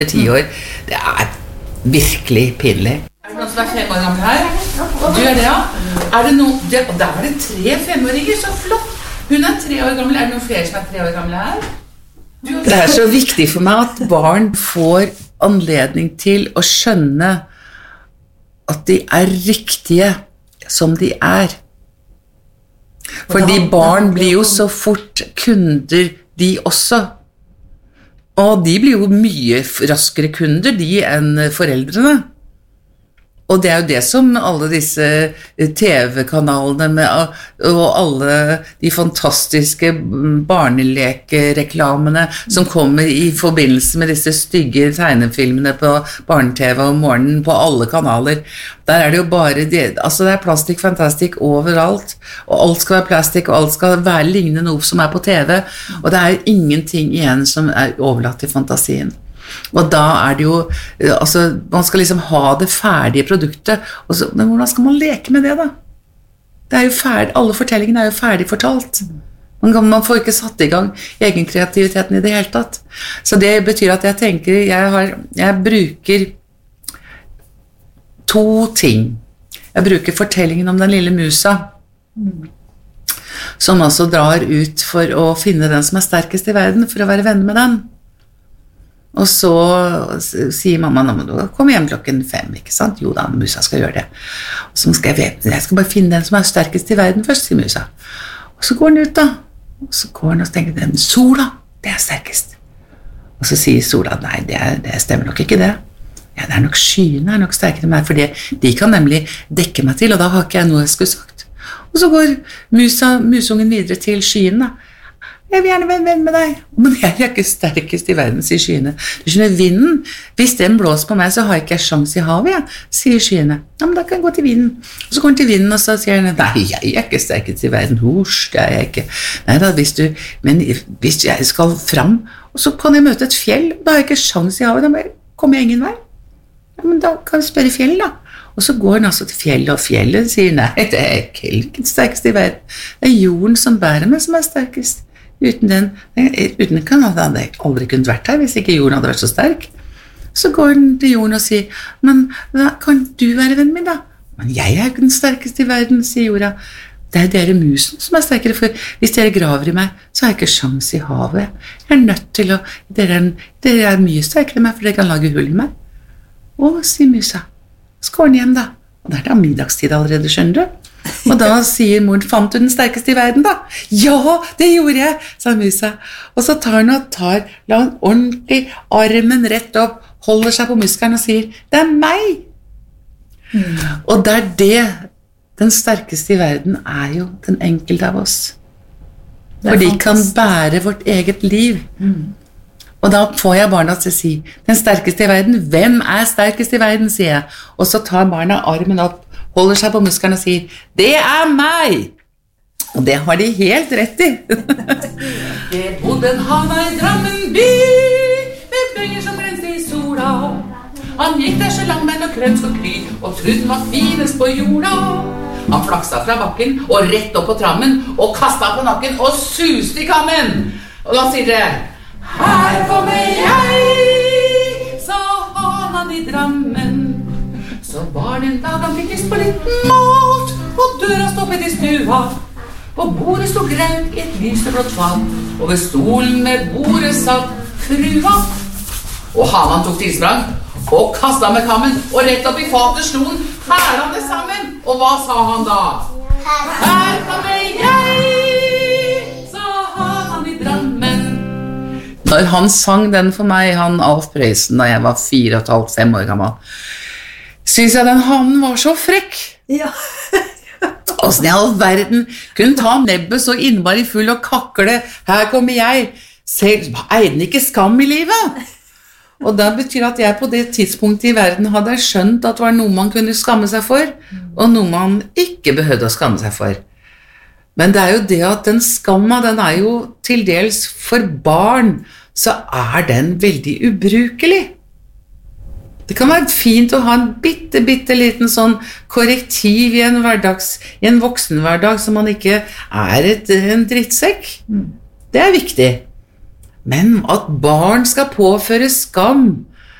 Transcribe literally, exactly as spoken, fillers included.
ti år. Det er virkelig pinlig. Er det noen som er fem år gammel her? Du er det, ja? Er det noen, det, og der var det tre femåringer, så flott. Hun er tre år gammel. Er det noen flere som er tre år gamle her? Du, det er så viktig for meg at barn får anledning til å skjønne at de er riktige som de er. Fordi barn blir jo så fort kunder, de også. Og de blir jo mye raskere kunder, de, enn foreldrene. Og det er jo det som alle disse T V-kanalene med, og alle de fantastiske barnelekereklamene som kommer i forbindelse med disse stygge tegnefilmene på barne-T V om morgenen på alle kanaler. Der er det jo bare, det, altså det er plastikk, fantastikk overalt, og alt skal være plastikk, og alt skal være lignende noe som er på T V, og det er ingenting igjen som er overlatt til fantasien. Og da er det jo, altså, man skal liksom ha det ferdige produktet, og så, men hvordan skal man leke med det da? Det er jo ferdig, alle fortellingene er jo ferdig fortalt. Man, kan, man får ikke satt i gang egen kreativiteten i det hele tatt. Så det betyr at jeg tenker, jeg, har, jeg bruker to ting. Jeg bruker fortellingen om den lille musa, som altså drar ut for å finne den som er sterkest i verden, for å være venn med den. Og så sier mamma, nå må du komme hjem klokken fem, ikke sant? Jo da, musa skal gjøre det. Og så skal jeg, jeg skal bare finne den som er sterkest i verden først, sier musa. Og så går den ut da, og så går den og tenker, den sola, det er sterkest. Og så sier sola, nei, det, er, det stemmer nok ikke det. Ja, det er nok skyene er nok sterkere enn meg, for de kan nemlig dekke meg til, og da har ikke jeg noe jeg skulle sagt. Og så går musa, musungen videre til skyene da. Jeg vil gjerne være venn med deg. Men jeg er ikke sterkest i verden, sier skyene. Du skjønner, vinden, hvis den blåser på meg, så har jeg ikke sjans i havet, ja, sier skyene. Ja, men da kan jeg gå til vinden. Og så går den til vinden, og så sier den, nei, jeg er ikke sterkest i verden, hos, det er jeg ikke. Nei da, hvis du, men hvis jeg skal fram, og så kan jeg møte et fjell, da har jeg ikke sjans i havet, da kommer jeg ingen vei. Ja, men da kan vi spørre fjell da. Og så går den altså til fjellet, og fjellet sier, nei, det er ikke den sterkeste i verden. Det er jorden som bærer meg som er sterkest. Uten den, uten den kan hadde jeg aldri kunnet vært her hvis ikke jorden hadde vært så sterk. Så går den til jorden og sier, men da kan du være venn min da? Men jeg er ikke den sterkeste i verden, sier jorda. Det er dere musen som er sterkere, for hvis dere graver i meg, så har jeg ikke sjans i havet. Jeg er nødt til å, dere er, dere er mye sterkere enn meg, for dere kan lage hull i meg. Å, sier musa, så går den hjem da. Og det er da middagstid allerede, skjønner du? Og da sier moren, fant du den sterkeste i verden da? Ja, det gjorde jeg, sa musa. Og så tar han og tar, la han ordentlig armen rett opp, holder seg på muskelen og sier, det er meg. Mm. Og det er det, den sterkeste i verden er jo den enkelte av oss. For de kan bære vårt eget liv. Mm. Og da får jeg barna til å si, den sterkeste i verden, hvem er sterkest i verden, sier jeg. Og så tar barna armen opp, holder seg på muskelen og sier, det er meg! Og det har de helt rett i. Det bodde en hana i Drammen by, med bøyer som grenste i sola. Han gikk der så langbein og krønsk og kry, og trodde var finest på jorda. Han flaksa fra bakken og rett opp på trammen, og kastet på nakken og suste i kammen. Og da sier det, her kommer jeg, sa hanen i Drammen. Så var det en dag han fikk lyst på litt mat, og døra stoppet i stua. På bordet stod graut i et lyseblått fat, og ved stolen med bordet satt frua. Og hanen tok tilsprang, og kastet med kammen, og rett opp i fatet slo han pærene sammen. Og hva sa han da? Her kommer jeg, sa hanen i Drammen. Når han sang den for meg, han Alf Prøysen, da jeg var fire og et halvt, fem år gammel, synes jeg den hanen var så frekk. Ja. Og sånn i all verden kunne ta nebbet så innmari full og kakle, her kommer jeg, selv eide den ikke skam i livet. Og det betyr at jeg på det tidspunktet i verden hadde skjønt at det var noe man kunne skamme seg for, og noe man ikke behøvde å skamme seg for. Men det er jo det at den skamma, den er jo til dels for barn, så er den veldig ubrukelig. Det kan være fint å ha en bitte, bitte liten sånn korrektiv i en hverdags, i en voksenhverdag, så man ikke er et, en drittsekk. Det er viktig. Men at barn skal påføre skam